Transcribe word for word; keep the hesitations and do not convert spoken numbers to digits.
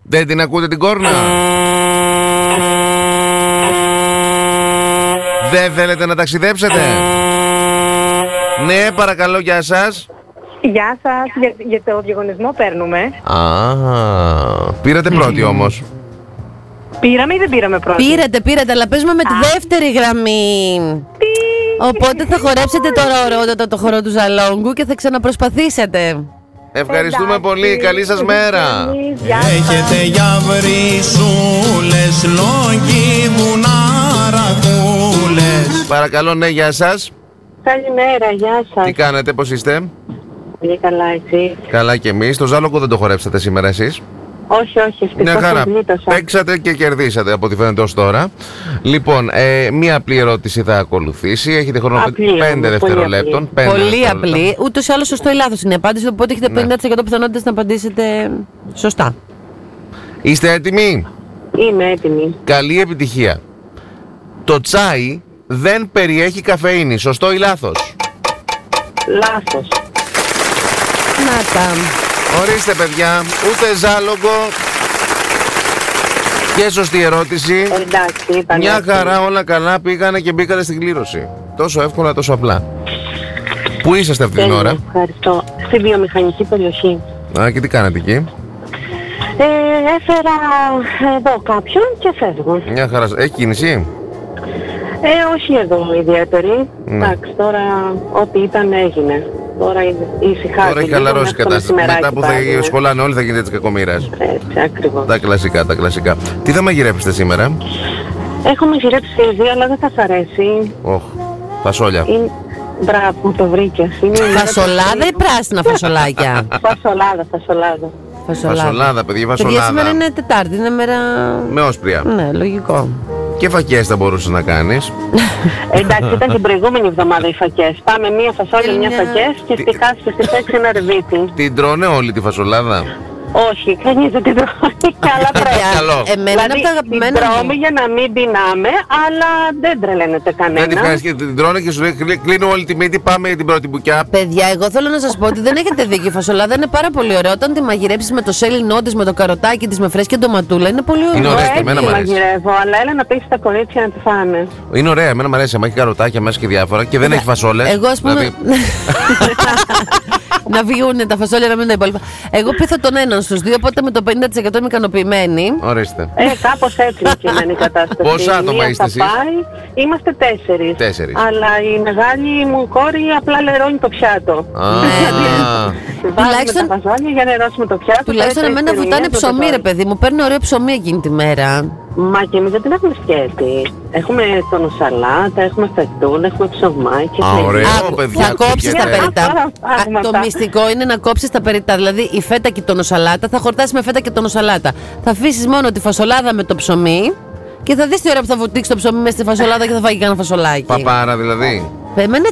Δεν την ακούτε την κόρνα? Δεν θέλετε να ταξιδέψετε? Ναι, παρακαλώ, γεια σας. Γεια σας, για, για το διαγωνισμό παίρνουμε. Α, πήρατε πρώτη όμως. Πήραμε ή δεν πήραμε πρώτη? Πήρατε, πήρατε, αλλά παίζουμε με τη δεύτερη γραμμή. Τι? Οπότε θα χορέψετε τώρα ωραιότατα το χορό του Ζαλόγκου και θα ξαναπροσπαθήσετε. Ευχαριστούμε Εντάξει, πολύ, καλή σας μέρα. Γεια σας. Έχετε για βρυσούλες, λόγοι, βουνάρακούλες. Παρακαλώ, ναι, γεια σας. Καλημέρα, γεια σας. Τι κάνετε, πώς είστε? Πολύ καλά, εσύ? Καλά και εμείς. Το Ζάλογο δεν το χορέψατε σήμερα εσείς? Όχι, όχι, Μια ευτυχώς χαρά. το γλίτωσα. Παίξατε και κερδίσατε από ό,τι φαίνεται ως τώρα. Λοιπόν, ε, μία απλή ερώτηση θα ακολουθήσει. Έχετε χρόνο Απλή, πέντε πολύ δευτερολέπτων. απλή. Πέντε Πολύ δευτερόλεπτα. απλή. Ούτως ή άλλως σωστό ή λάθος είναι η απάντηση. Οπότε έχετε Ναι. πενήντα τοις εκατό πιθανότητες να απαντήσετε σωστά. Είστε έτοιμοι? Είμαι έτοιμη. Καλή επιτυχία. Το τσάι δεν περιέχει καφεΐνη. Σωστό ή λάθος? Λάθος. Να τα. Ορίστε, παιδιά. Ούτε Ζάλογο. Και σωστή ερώτηση. Εντάξει, ήταν Μια εύκολο. χαρά, όλα καλά, πήγανε και μπήκατε στην κλήρωση. Τόσο εύκολα, τόσο απλά. Πού είσαστε αυτή την Τέλεια, ώρα? ευχαριστώ. Στη βιομηχανική περιοχή. Α, και τι κάνετε εκεί? Ε, έφερα εδώ κάποιον και φεύγω. Μια χαρά. Έχει κίνηση? Ε, όχι εδώ ιδιαίτερη. Ναι. Εντάξει, τώρα ό,τι ήταν έγινε. Τώρα ησυχάζει. Τώρα έχει λίγο χαλαρώσει η μέχρι το κατάσταση. μεσημεράκι Μετά που θα πάλι, ναι. σχολάνε όλοι θα γίνεται της κακομοίρας. Έτσι, ακριβώς. Τα κλασικά, τα κλασικά. Τι θα μαγειρέψετε σήμερα? Έχω μαγειρέψει δύο, αλλά δεν θα σ' αρέσει. Οχ, φασόλια. Είναι... Μπράβο, το βρήκες. Είναι η μέρα του- Φασολάδα ή πράσινα φασολάκια? Φασολάδα, φασολάδα. Φασολάδα, παιδιά, Παιδιά, φασολάδα. σήμερα είναι Τετάρτη, είναι μέρα. Με όσπρια. Ναι, λογικό. Και φακές θα μπορούσες να κάνεις. Εντάξει, ήταν την προηγούμενη εβδομάδα οι φακές. Πάμε μία φασόλια, μία Μια- φακές και Τι- στη χάση και στη θέξη ένα ρεβίτι. Την τρώνε όλη τη φασολάδα? Όχι, κανείς δεν την τρώει και άλλα πρέπει. Καλό. Εμένα είναι από τα αγαπημένα την μου. τρώμε για να μην πεινάμε, αλλά δεν τρελαίνεται Δεν τη κανένα. βγάζεις και την τρώνε και σου λέει «Κλεί- κλείνω όλη τη μύτη, πάμε για την πρώτη μπουκιά». Παιδιά, εγώ θέλω να σας πω ότι δεν έχετε δίκιο. Η φασολάδα είναι πάρα πολύ ωραία. Όταν τη μαγειρέψεις με το σέλινό της, με το καροτάκι της, με φρέσκια ντοματούλα, είναι πολύ ωραία. Είναι ωραία. Εγώ και εμένα έτσι μ' αρέσει. μαγειρεύω, αλλά έλα να πεις τα κορίτσια να τη φάνε. Είναι ωραία, εμένα μου αρέσει. Αν έχει καροτάκια μέσα και διάφορα και δεν έχει φασόλες. Εγώ, ας πούμε. δηλαδή, να βγουν τα φασόλια, να μην είναι τα υπόλοιπα. Εγώ πείθω τον έναν στους δύο, οπότε με το πενήντα τοις εκατό είμαι ικανοποιημένη. ορίστε. Ε, κάπως έτσι είναι κειμένη η κατάσταση. Πόσα άτομα Μία είστε θα εσείς? πάει, είμαστε τέσσερις. Τέσσερις. Αλλά η μεγάλη μου κόρη απλά λερώνει το πιάτο. Α, Βάζουμε Τουλάχιστον- τα φασόλια για να νερώσουμε το πιάτο. Τουλάχιστον τώρα εμένα τρεις βουτάνε ερμηνείες ψωμί, το ρε τρώει. παιδί μου. Παίρνει ωραίο ψωμί εκείνη τη μέρα. Μα και εμείς δεν την έχουμε σκέτη. Έχουμε τονοσαλάτα, έχουμε φετούλα, έχουμε ψωμάκι. Α, έχουμε- ωραίο. Άκου, παιδιά, θα κόψεις τα ακούγεται. περιτά. Πάρα Α, πράγματα. Το μυστικό είναι να κόψεις τα περιτά. Δηλαδή η φέτα και η τονοσαλάτα θα χορτάσει με φέτα και τονοσαλάτα. Θα αφήσεις μόνο τη φασολάδα με το ψωμί και θα δεις τι ώρα που θα βουτήξει το ψωμί μέσα στη φασολάδα και θα φάει κανένα φασολάκι. παπάρα δηλαδή. Εμένα